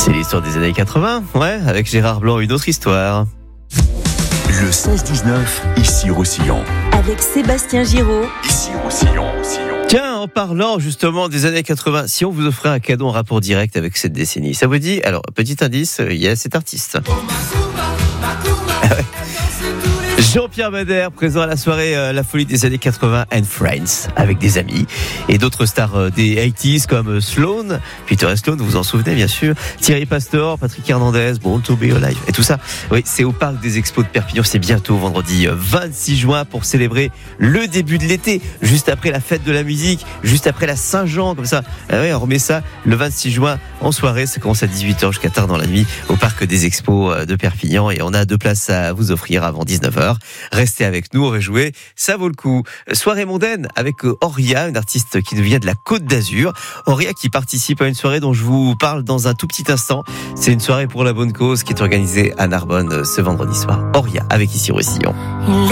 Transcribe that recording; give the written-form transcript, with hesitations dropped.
C'est l'histoire des années 80, ouais, avec Gérard Blanc, une autre histoire. Le 16-19, ici Roussillon. Avec Sébastien Giraud. Ici Roussillon. Tiens, en parlant justement des années 80, si on vous offrait un cadeau en rapport direct avec cette décennie, ça vous dit? Alors, petit indice, il y a cet artiste. Jean-Pierre Madère, présent à la soirée La Folie des années 80 and Friends, avec des amis et d'autres stars des 80s comme Sloan, Peter et Sloan, vous vous en souvenez bien sûr, Thierry Pastor, Patrick Hernandez, Born to Be Alive et tout ça. Oui, c'est au Parc des Expos de Perpignan, c'est bientôt vendredi 26 juin pour célébrer le début de l'été, juste après la fête de la musique, juste après la Saint-Jean, comme ça. Oui, on remet ça le 26 juin en soirée, ça commence à 18h jusqu'à tard dans la nuit au Parc des Expos de Perpignan et on a 2 places à vous offrir avant 19h. Restez avec nous, on va jouer, ça vaut le coup. Soirée mondaine avec Auria, une artiste qui vient de la Côte d'Azur. Auria qui participe à une soirée dont je vous parle dans un tout petit instant. C'est une soirée pour la bonne cause qui est organisée à Narbonne ce vendredi soir. Auria avec Ici Roussillon.